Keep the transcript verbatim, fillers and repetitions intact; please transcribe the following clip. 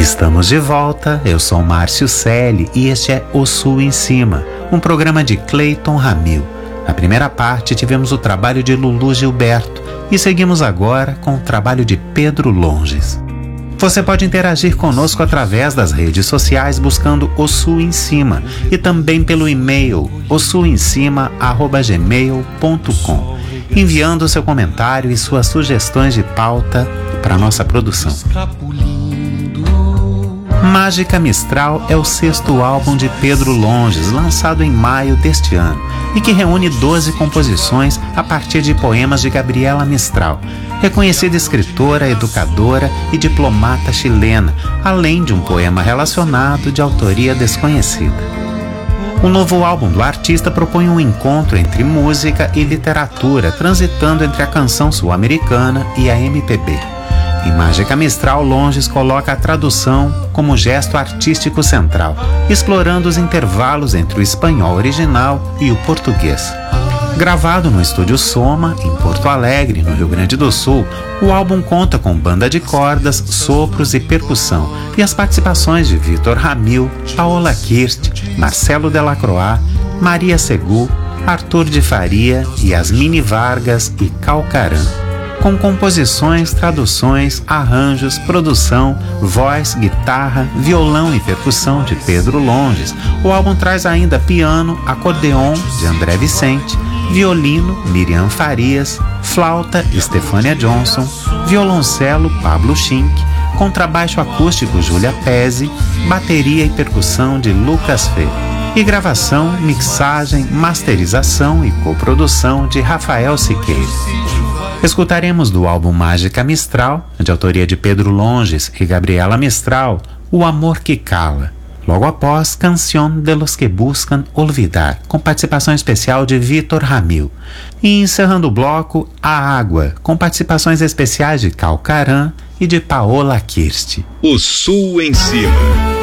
Estamos de volta, eu sou Márcio Selle e este é O Sul em Cima, um programa de Cleiton Ramil. Na primeira parte tivemos o trabalho de Lulu Gilberto e seguimos agora com o trabalho de Pedro Longes. Você pode interagir conosco através das redes sociais buscando O Sul em Cima e também pelo e-mail o sul em cima arroba gmail ponto com, enviando seu comentário e suas sugestões de pauta para nossa produção. Mágica Mistral é o sexto álbum de Pedro Longes, lançado em maio deste ano, e que reúne doze composições a partir de poemas de Gabriela Mistral, reconhecida escritora, educadora e diplomata chilena, além de um poema relacionado de autoria desconhecida. O novo álbum do artista propõe um encontro entre música e literatura, transitando entre a canção sul-americana e a M P B. Em Mágica Mistral, Longes coloca a tradução como gesto artístico central, explorando os intervalos entre o espanhol original e o português. Gravado no Estúdio Soma, em Porto Alegre, no Rio Grande do Sul, o álbum conta com banda de cordas, sopros e percussão, e as participações de Vitor Ramil, Paola Kirst, Marcelo Delacroix, Maria Segu, Arthur de Faria, Yasmine Vargas e Calcaran. Com composições, traduções, arranjos, produção, voz, guitarra, violão e percussão de Pedro Longes, o álbum traz ainda piano, acordeon de André Vicente, violino Miriam Farias, flauta Estefânia Johnson, violoncelo Pablo Schink, contrabaixo acústico Júlia Pezzi, bateria e percussão de Lucas Fê, e gravação, mixagem, masterização e coprodução de Rafael Siqueira. Escutaremos do álbum Mágica Mistral, de autoria de Pedro Longes e Gabriela Mistral, O Amor que Cala. Logo após, Canción de los que Buscan Olvidar, com participação especial de Vitor Ramil. E encerrando o bloco, A Água, com participações especiais de Calcaran e de Paola Kirst. O Sul em Cima.